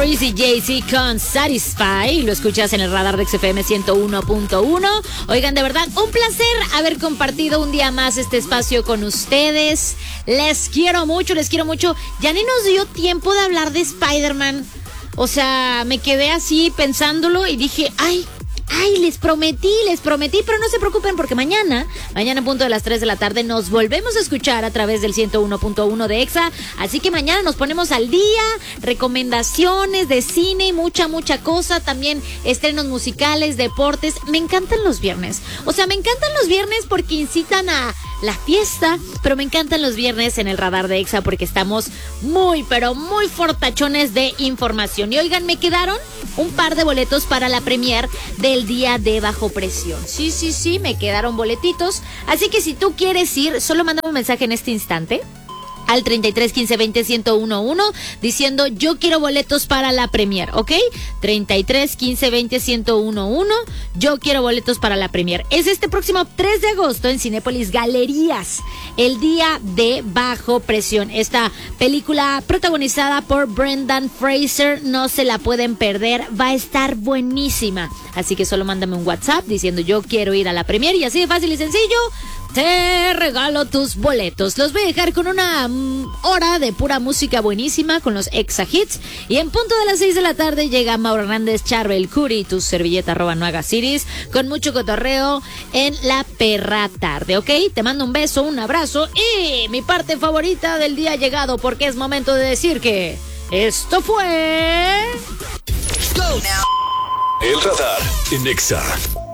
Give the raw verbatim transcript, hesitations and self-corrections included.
Morris y Jay-Z con Satisfy. Lo escuchas en el radar de X F M ciento uno punto uno. Oigan, de verdad, un placer haber compartido un día más este espacio con ustedes. Les quiero mucho, les quiero mucho. Ya ni nos dio tiempo de hablar de Spider-Man. O sea, me quedé así pensándolo y dije, ay, ay, les prometí, les prometí, pero no se preocupen porque mañana, mañana en punto de las tres de la tarde nos volvemos a escuchar a través del ciento uno punto uno de Exa, así que mañana nos ponemos al día, recomendaciones de cine y mucha, mucha cosa, también estrenos musicales, deportes. Me encantan los viernes, o sea, me encantan los viernes porque incitan a la fiesta, pero me encantan los viernes en el radar de Exa porque estamos muy, pero muy fortachones de información. Y oigan, me quedaron un par de boletos para la premier del día de Bajo Presión. Sí, sí, sí, me quedaron boletitos. Así que si tú quieres ir, solo mándame un mensaje en este instante al treinta y tres quince veinte ciento uno diciendo yo quiero boletos para la premier, ¿ok? treinta y tres quince veinte ciento uno, yo quiero boletos para la premier. Es este próximo tres de agosto en Cinépolis Galerías, el día de Bajo Presión. Esta película protagonizada por Brendan Fraser, no se la pueden perder, va a estar buenísima. Así que solo mándame un WhatsApp diciendo yo quiero ir a la premier y así de fácil y sencillo te regalo tus boletos. Los voy a dejar con una um, hora de pura música buenísima con los Exa Hits. Y en punto de las seis de la tarde llega Mauro Hernández, Charbel Curi, tu servilleta arroba no hagas iris, con mucho cotorreo en la perra tarde, ¿ok? Te mando un beso, un abrazo y mi parte favorita del día ha llegado porque es momento de decir que esto fue... El radar en Exa.